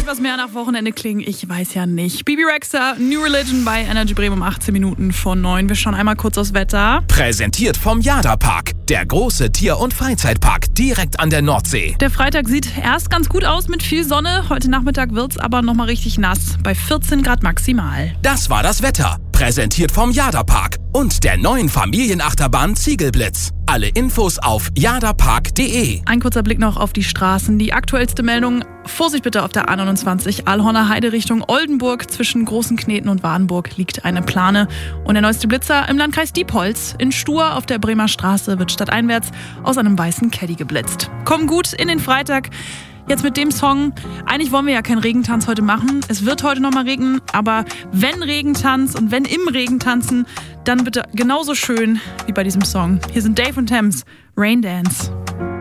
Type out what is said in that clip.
etwas mehr nach Wochenende klingen, ich weiß ja nicht. Bibi Rexha, New Religion bei Energy Bremen um 18 Minuten vor 9. Wir schauen einmal kurz aufs Wetter. Präsentiert vom Jada-Park, der große Tier- und Freizeitpark direkt an der Nordsee. Der Freitag sieht erst ganz gut aus mit viel Sonne. Heute Nachmittag wird's aber nochmal richtig nass, bei 14 Grad maximal. Das war das Wetter. Präsentiert vom Jada-Park und der neuen Familienachterbahn Ziegelblitz. Alle Infos auf jadapark.de. Ein kurzer Blick noch auf die Straßen. Die aktuellste Meldung: Vorsicht bitte auf der A29 Allhorner Heide Richtung Oldenburg. Zwischen Großen Kneten und Wadenburg liegt eine Plane. Und der neueste Blitzer im Landkreis Diepholz. In Stur auf der Bremer Straße wird stadteinwärts aus einem weißen Caddy geblitzt. Komm gut in den Freitag. Jetzt mit dem Song. Eigentlich wollen wir ja keinen Regentanz heute machen. Es wird heute nochmal regnen, aber wenn Regentanz und wenn im Regen tanzen, dann bitte genauso schön wie bei diesem Song. Hier sind Dave und Thames, Rain Dance.